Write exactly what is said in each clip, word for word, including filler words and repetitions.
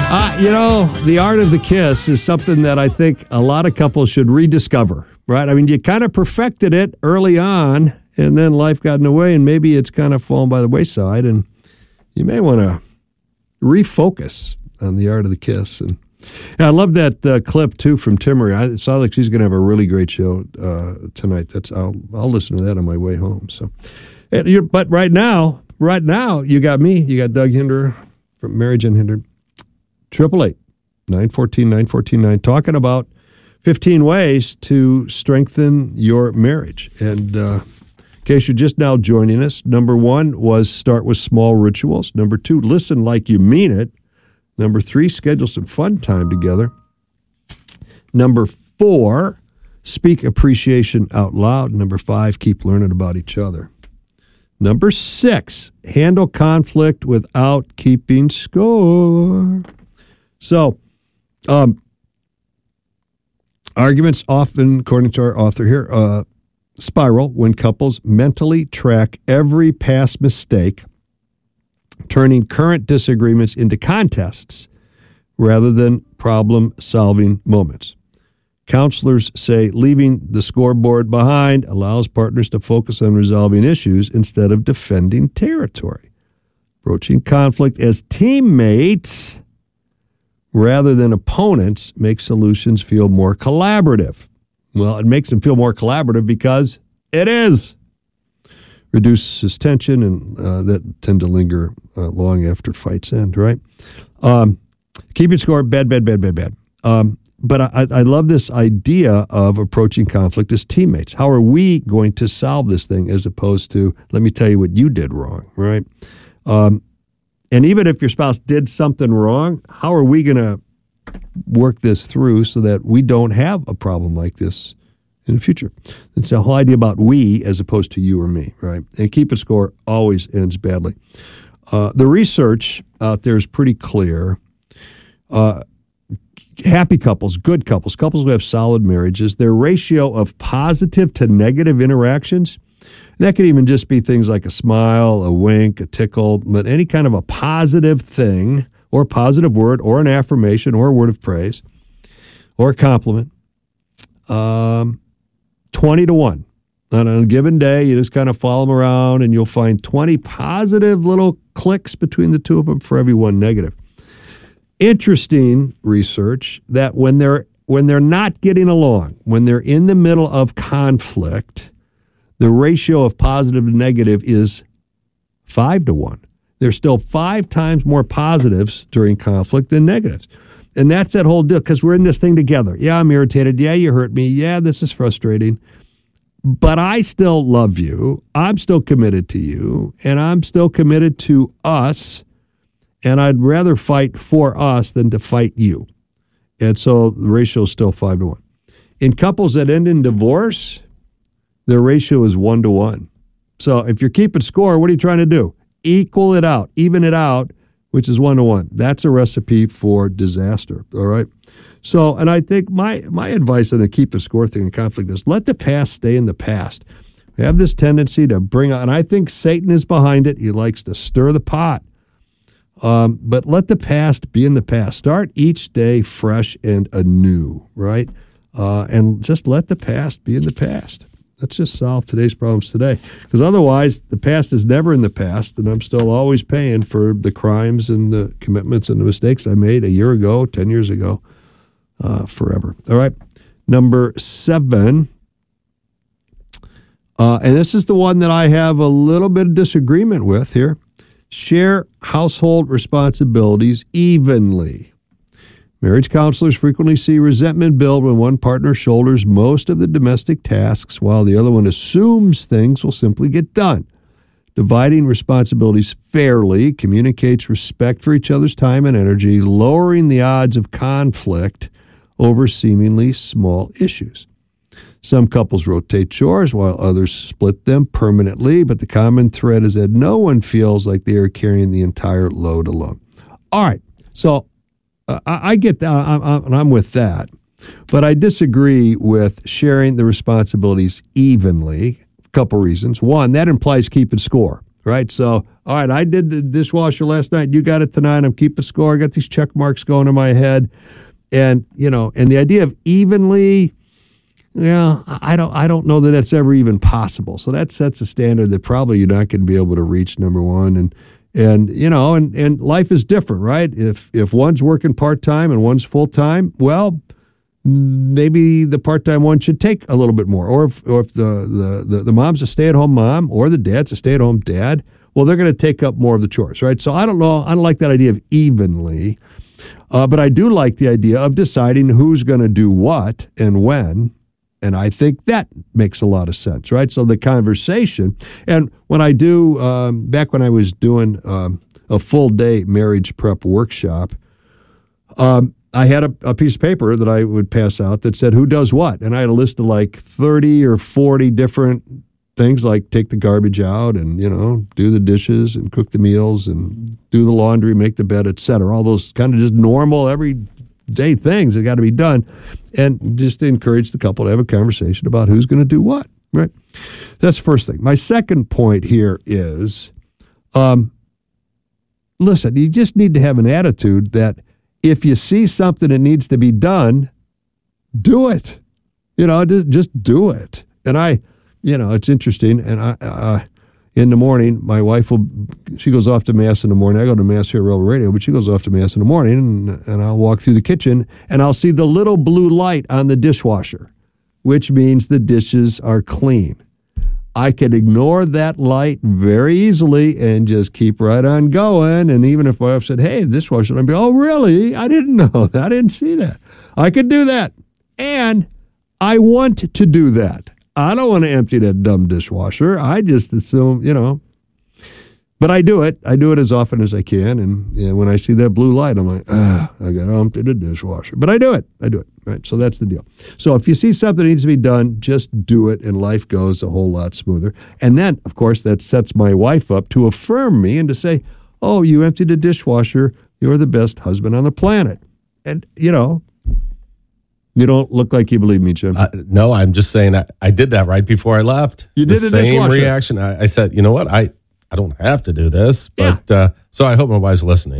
Uh, you know, the art of the kiss is something that I think a lot of couples should rediscover, right? I mean, you kind of perfected it early on, and then life got in the way, and maybe it's kind of fallen by the wayside, and you may want to refocus on the art of the kiss. And, and I love that uh, clip, too, from Timmery. I, it sounds like she's going to have a really great show uh, tonight. That's I'll, I'll listen to that on my way home. So, and you're, But right now, right now, you got me. You got Doug Hinder from Marriage Unhindered. Triple eight, nine fourteen, nine fourteen nine, talking about fifteen ways to strengthen your marriage. And uh, in case you're just now joining us, number one was start with small rituals. Number two, listen like you mean it. Number three, schedule some fun time together. Number four, speak appreciation out loud. Number five, keep learning about each other. Number six, handle conflict without keeping score. So, um, arguments often, according to our author here, uh, spiral when couples mentally track every past mistake, turning current disagreements into contests rather than problem-solving moments. Counselors say leaving the scoreboard behind allows partners to focus on resolving issues instead of defending territory. Approaching conflict as teammates rather than opponents makes solutions feel more collaborative. Well, it makes them feel more collaborative because it is. Reduces tension and uh, that tend to linger uh, long after fights end, right? Um, keeping score, bad, bad, bad, bad, bad. Um, but I, I love this idea of approaching conflict as teammates. How are we going to solve this thing as opposed to, let me tell you what you did wrong, right? Um, and even if your spouse did something wrong, how are we going to work this through so that we don't have a problem like this in the future? It's the whole idea about we as opposed to you or me, right? And keeping score always ends badly. Uh, the research out there is pretty clear. Uh, happy couples, good couples, couples who have solid marriages, their ratio of positive to negative interactions, that could even just be things like a smile, a wink, a tickle, but any kind of a positive thing or positive word or an affirmation or a word of praise or a compliment, um, twenty to one. On a given day, you just kind of follow them around and you'll find twenty positive little clicks between the two of them for every one negative. Interesting research that when they're when they're not getting along, when they're in the middle of conflict, the ratio of positive to negative is five to one. There's still five times more positives during conflict than negatives. And that's that whole deal, because we're in this thing together. Yeah, I'm irritated. Yeah, you hurt me. Yeah, this is frustrating. But I still love you. I'm still committed to you. And I'm still committed to us. And I'd rather fight for us than to fight you. And so the ratio is still five to one. In couples that end in divorce, their ratio is one to one. So if you're keeping score, what are you trying to do? Equal it out, even it out, which is one to one. That's a recipe for disaster, all right? So, and I think my my advice on the keep the score thing in conflict is let the past stay in the past. We have this tendency to bring on, and I think Satan is behind it. He likes to stir the pot. Um, but let the past be in the past. Start each day fresh and anew, right? Uh, and just let the past be in the past. Let's just solve today's problems today. Because otherwise, the past is never in the past, and I'm still always paying for the crimes and the commitments and the mistakes I made a year ago, ten years ago, uh, forever. All right. Number seven, uh, and this is the one that I have a little bit of disagreement with here. Share household responsibilities evenly. Marriage counselors frequently see resentment build when one partner shoulders most of the domestic tasks while the other one assumes things will simply get done. Dividing responsibilities fairly communicates respect for each other's time and energy, lowering the odds of conflict over seemingly small issues. Some couples rotate chores while others split them permanently, but the common thread is that no one feels like they are carrying the entire load alone. All right, so Uh, I, I get that, I'm, I'm, I'm with that, but I disagree with sharing the responsibilities evenly. A couple reasons. One, that implies keeping score, right? So, all right, I did the dishwasher last night. You got it tonight. I'm keeping score. I got these check marks going in my head. And, you know, and the idea of evenly, yeah, I don't I don't know that that's ever even possible. So that sets a standard that probably you're not going to be able to reach, number one. And, and you know, and, and life is different, right? If if one's working part-time and one's full-time, well, maybe the part-time one should take a little bit more. Or if, or if the, the, the, the mom's a stay-at-home mom or the dad's a stay-at-home dad, well, they're going to take up more of the chores, right? So I don't know. I don't like that idea of evenly. Uh, but I do like the idea of deciding who's going to do what and when. And I think that makes a lot of sense, right? So the conversation, and when I do, um, back when I was doing um, a full day marriage prep workshop, um, I had a, a piece of paper that I would pass out that said who does what. And I had a list of like thirty or forty different things, like take the garbage out and, you know, do the dishes and cook the meals and do the laundry, make the bed, et cetera. All those kind of just normal everyday things that got to be done. And just to encourage the couple to have a conversation about who's going to do what, right? That's the first thing. My second point here is, um, listen, you just need to have an attitude that if you see something that needs to be done, do it. You know, just do it. And I, you know, it's interesting. And I, uh, in the morning, my wife will, she goes off to Mass in the morning. I go to Mass here at Rebel Radio, but she goes off to Mass in the morning, and, and I'll walk through the kitchen, and I'll see the little blue light on the dishwasher, which means the dishes are clean. I could ignore that light very easily and just keep right on going. And even if my wife said, hey, dishwasher, I'd be, oh, really? I didn't know that. I didn't see that. I could do that. And I want to do that. I don't want to empty that dumb dishwasher. I just assume, you know, but I do it. I do it as often as I can. And, and when I see that blue light, I'm like, ah, I got to empty the dishwasher. But I do it. I do it. Right. So that's the deal. So if you see something that needs to be done, just do it, and life goes a whole lot smoother. And then, of course, that sets my wife up to affirm me and to say, oh, you emptied the dishwasher. You're the best husband on the planet. And, you know, you don't look like you believe me, Jim. Uh, no, I'm just saying I, I did that right before I left. You did the a same dishwasher. reaction. I, I said, you know what? I, I don't have to do this, but yeah. uh, so I hope my wife's listening.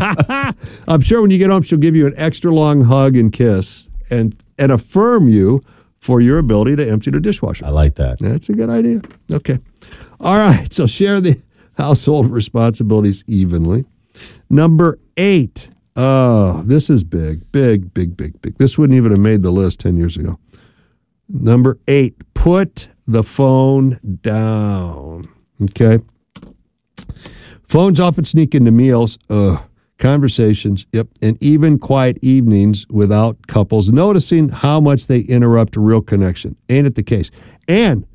I'm sure when you get home, she'll give you an extra long hug and kiss and and affirm you for your ability to empty the dishwasher. I like that. That's a good idea. Okay. All right. So share the household responsibilities evenly. Number eight. Oh, this is big, big, big, big, big. This wouldn't even have made the list ten years ago. Number eight, put the phone down. Okay. Phones often sneak into meals, ugh, conversations, yep, and even quiet evenings without couples noticing how much they interrupt a real connection. Ain't it the case? And,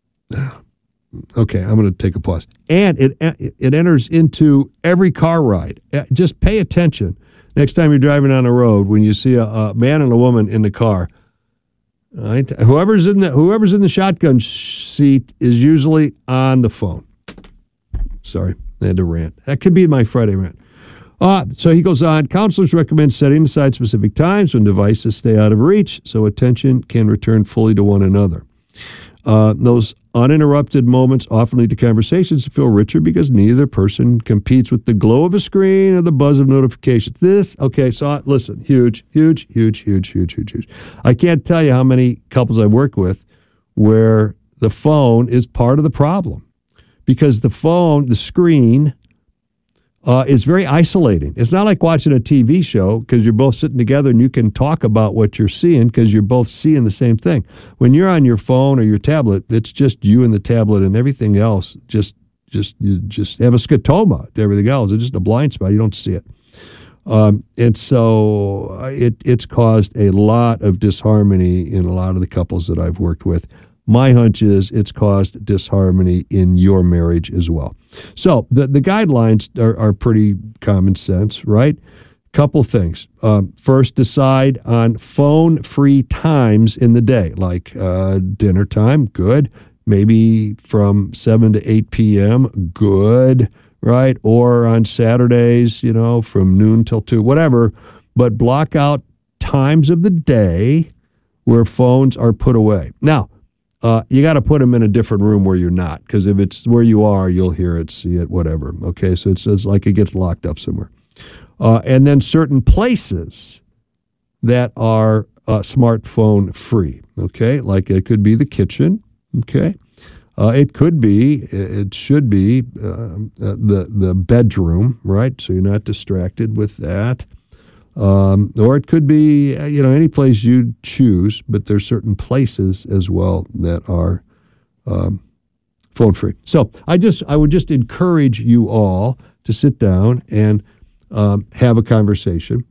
okay, I'm going to take a pause. And it it enters into every car ride. Just pay attention. Next time you're driving on the road, when you see a, a man and a woman in the car, right, whoever's in the whoever's in the shotgun seat is usually on the phone. Sorry, I had to rant. That could be my Friday rant. Uh, so he goes on, counselors recommend setting aside specific times when devices stay out of reach so attention can return fully to one another. Uh, those uninterrupted moments often lead to conversations that feel richer because neither person competes with the glow of a screen or the buzz of notifications. This, okay, so listen, huge, huge, huge, huge, huge, huge, huge. I can't tell you how many couples I've worked with where the phone is part of the problem because the phone, the screen, Uh, it's very isolating. It's not like watching a T V show because you're both sitting together and you can talk about what you're seeing because you're both seeing the same thing. When you're on your phone or your tablet, it's just you and the tablet, and everything else just just you just have a scotoma to everything else. It's just a blind spot. You don't see it. Um, and so it it's caused a lot of disharmony in a lot of the couples that I've worked with. My hunch is it's caused disharmony in your marriage as well. So the, the guidelines are, are pretty common sense, right? Couple things. Um, first, decide on phone-free times in the day, like uh, dinner time, good. Maybe from seven to eight p.m., good, right? Or on Saturdays, you know, from noon till two, whatever. But block out times of the day where phones are put away. Now, uh, you got to put them in a different room where you're not, because if it's where you are, you'll hear it, see it, whatever. Okay, so it's, it's like it gets locked up somewhere. Uh, and then certain places that are uh, smartphone free. Okay, like it could be the kitchen. Okay, uh, it could be, it should be uh, the the bedroom, right? So you're not distracted with that. Um, or it could be, you know, any place you choose, but there's certain places as well that are um, phone free. So I just, I would just encourage you all to sit down and um, have a conversation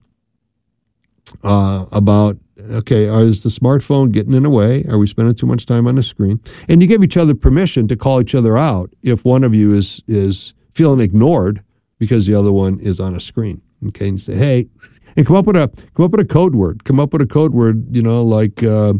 uh, about, okay, is the smartphone getting in the way? Are we spending too much time on the screen? And you give each other permission to call each other out if one of you is is feeling ignored because the other one is on a screen. Okay, and you say, hey. And come up with a come up with a code word. Come up with a code word, you know, like uh,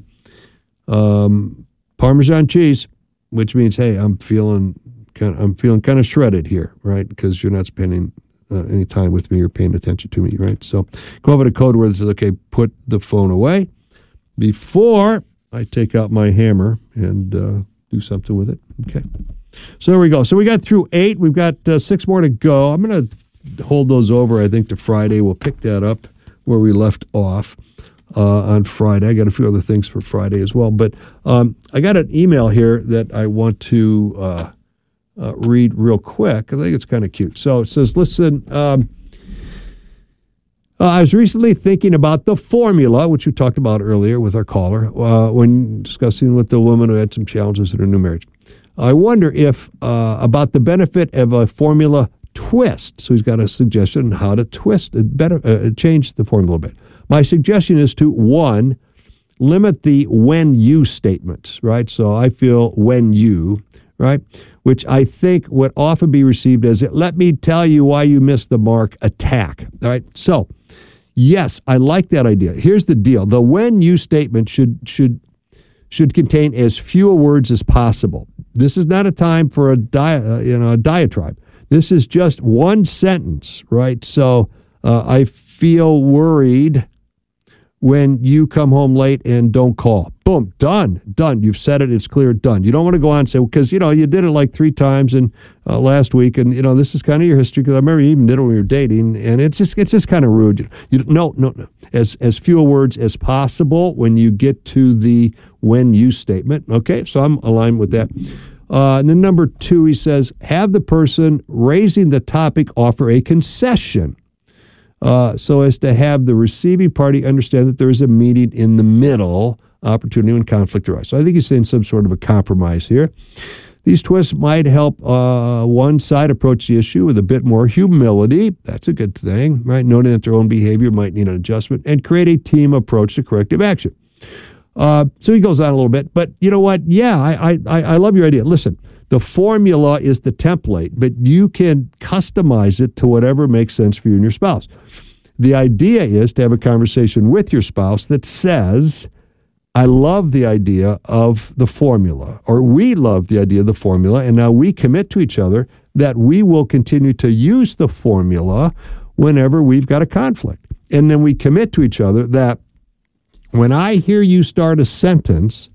um, Parmesan cheese, which means, hey, I'm feeling kind of, I'm feeling kind of shredded here, right? Because you're not spending uh, any time with me or paying attention to me, right? So come up with a code word that says, okay, put the phone away before I take out my hammer and uh, do something with it. Okay. So there we go. So we got through eight. We've got uh, six more to go. I'm going to hold those over, I think, to Friday. We'll pick that up where we left off uh, on Friday. I got a few other things for Friday as well. But um, I got an email here that I want to uh, uh, read real quick. I think it's kind of cute. So it says, listen, um, uh, I was recently thinking about the formula, which we talked about earlier with our caller, uh, when discussing with the woman who had some challenges in her new marriage. I wonder if uh, about the benefit of a formula twist. So he's got a suggestion on how to twist it better, uh, change the formula a bit. My suggestion is to, one, limit the when you statements, right? So I feel when you, right? Which I think would often be received as, let me tell you why you missed the mark attack, all right? So, yes, I like that idea. Here's the deal. The when you statement should should should contain as few words as possible. This is not a time for a, di- uh, you know, a diatribe. This is just one sentence, right? So uh, I feel worried when you come home late and don't call. Boom, done, done. You've said it, it's clear, done. You don't want to go on and say, because, well, you know, you did it like three times in uh, last week, and, you know, this is kind of your history, because I remember you even did it when you were dating, and it's just it's just kind of rude. You, you, no, no, no. As, as few words as possible when you get to the when you statement. Okay, so I'm aligned with that. Uh, and then number two, he says, have the person raising the topic offer a concession uh, so as to have the receiving party understand that there is a meeting in the middle opportunity when conflict arises. So I think he's saying some sort of a compromise here. These twists might help uh, one side approach the issue with a bit more humility. That's a good thing, right? Noting that their own behavior might need an adjustment, and create a team approach to corrective action. Uh, so he goes on a little bit, but you know what? Yeah, I, I I love your idea. Listen, the formula is the template, but you can customize it to whatever makes sense for you and your spouse. The idea is to have a conversation with your spouse that says, I love the idea of the formula, or we love the idea of the formula, and now we commit to each other that we will continue to use the formula whenever we've got a conflict. And then we commit to each other that when I hear you start a sentence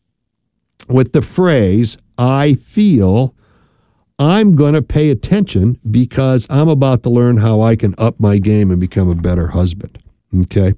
with the phrase, I feel, I'm going to pay attention because I'm about to learn how I can up my game and become a better husband. Okay?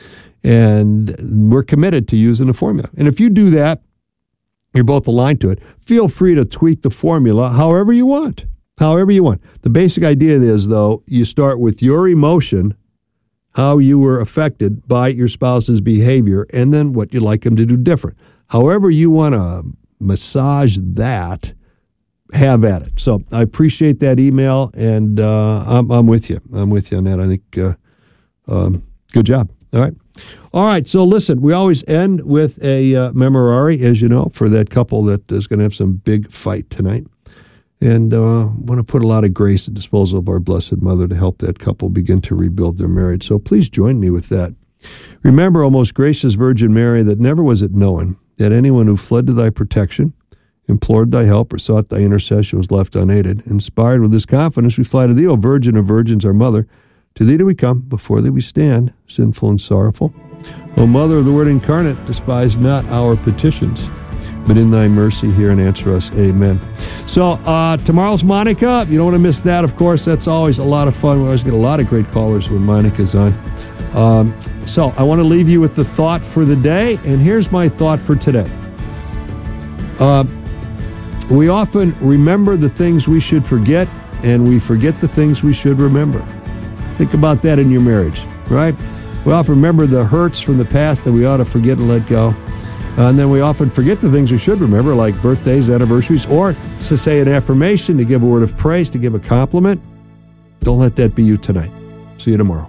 And we're committed to using the formula. And if you do that, you're both aligned to it, feel free to tweak the formula however you want. However you want. The basic idea is, though, you start with your emotion, how you were affected by your spouse's behavior, and then what you'd like them to do different. However you want to massage that, have at it. So I appreciate that email, and uh, I'm, I'm with you. I'm with you on that. I think uh, um, good job. All right. All right. So listen, we always end with a uh, memorare, as you know, for that couple that is going to have some big fight tonight. And uh, want to put a lot of grace at the disposal of our Blessed Mother to help that couple begin to rebuild their marriage. So please join me with that. Remember, O most gracious Virgin Mary, that never was it known that anyone who fled to thy protection, implored thy help, or sought thy intercession was left unaided. Inspired with this confidence, we fly to thee, O Virgin of Virgins, our Mother. To thee do we come, before thee we stand, sinful and sorrowful. O Mother of the Word incarnate, despise not our petitions, but in thy mercy hear and answer us. Amen. So uh, tomorrow's Monica. You don't want to miss that, of course. That's always a lot of fun. We always get a lot of great callers when Monica's on. Um, so I want to leave you with the thought for the day, and here's my thought for today. Uh, we often remember the things we should forget, and we forget the things we should remember. Think about that in your marriage, right? We often remember the hurts from the past that we ought to forget and let go. Uh, and then we often forget the things we should remember, like birthdays, anniversaries, or to say an affirmation, to give a word of praise, to give a compliment. Don't let that be you tonight. See you tomorrow.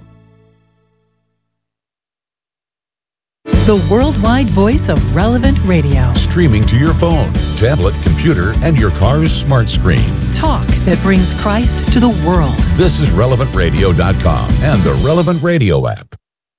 The worldwide voice of Relevant Radio. Streaming to your phone, tablet, computer, and your car's smart screen. Talk that brings Christ to the world. This is relevant radio dot com and the Relevant Radio app.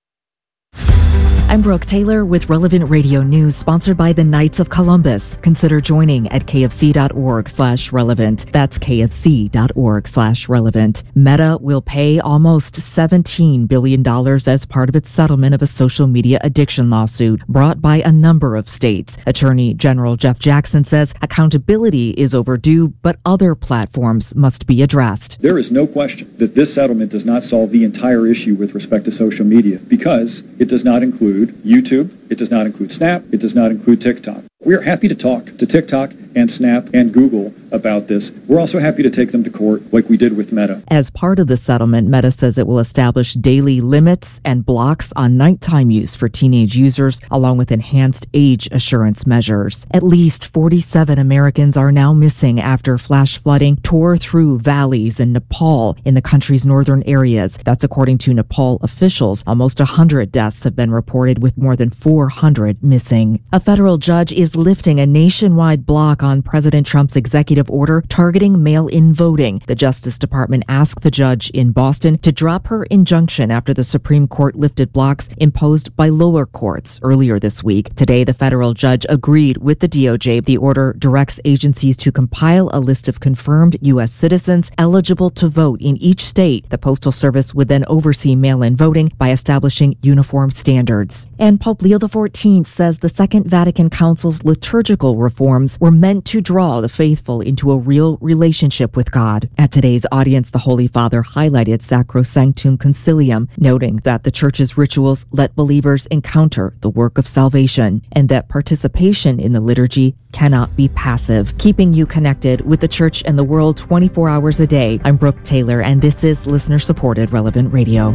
I'm Brooke Taylor with Relevant Radio News, sponsored by the Knights of Columbus. Consider joining at kfc.org slash relevant. That's kfc.org slash relevant. Meta will pay almost seventeen billion dollars as part of its settlement of a social media addiction lawsuit brought by a number of states. Attorney General Jeff Jackson says accountability is overdue, but other platforms must be addressed. There is no question that this settlement does not solve the entire issue with respect to social media because it does not include YouTube, it does not include Snap, it does not include TikTok. We are happy to talk to TikTok and Snap and Google about this. We're also happy to take them to court like we did with Meta. As part of the settlement, Meta says it will establish daily limits and blocks on nighttime use for teenage users, along with enhanced age assurance measures. At least forty-seven Americans are now missing after flash flooding tore through valleys in Nepal in the country's northern areas. That's according to Nepal officials. Almost one hundred deaths have been reported, with more than four hundred missing. A federal judge is lifting a nationwide block on President Trump's executive order targeting mail-in voting. The Justice Department asked the judge in Boston to drop her injunction after the Supreme Court lifted blocks imposed by lower courts earlier this week. Today, the federal judge agreed with the D O J. The order directs agencies to compile a list of confirmed U S citizens eligible to vote in each state. The Postal Service would then oversee mail-in voting by establishing uniform standards. And Pope Leo the fourteenth says the Second Vatican Council's liturgical reforms were meant to draw the faithful into a real relationship with God. At today's audience, the Holy Father highlighted Sacrosanctum Concilium, noting that the Church's rituals let believers encounter the work of salvation and that participation in the liturgy cannot be passive. Keeping you connected with the Church and the world twenty-four hours a day, I'm Brooke Taylor, and this is listener-supported Relevant Radio.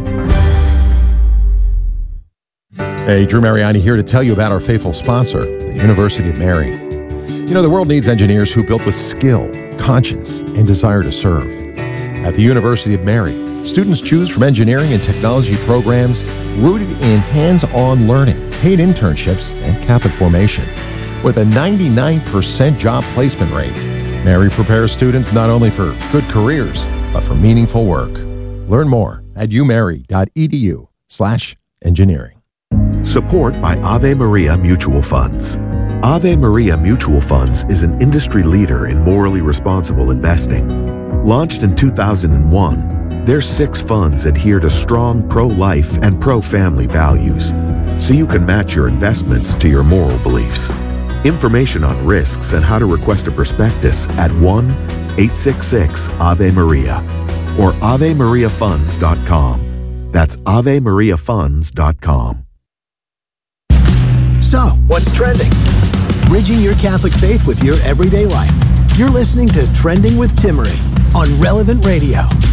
Hey, Drew Mariani here to tell you about our faithful sponsor, the University of Mary. You know, the world needs engineers who built with skill, conscience, and desire to serve. At the University of Mary, students choose from engineering and technology programs rooted in hands-on learning, paid internships, and Catholic formation. With a ninety-nine percent job placement rate, Mary prepares students not only for good careers, but for meaningful work. Learn more at umary.edu slash engineering. Support by Ave Maria Mutual Funds. Ave Maria Mutual Funds is an industry leader in morally responsible investing. Launched in two thousand one, their six funds adhere to strong pro-life and pro-family values, so you can match your investments to your moral beliefs. Information on risks and how to request a prospectus at one eight six six Ave Maria or ave maria funds dot com. That's ave maria funds dot com. So, what's trending? Bridging your Catholic faith with your everyday life. You're listening to Trending with Timmerie on Relevant Radio.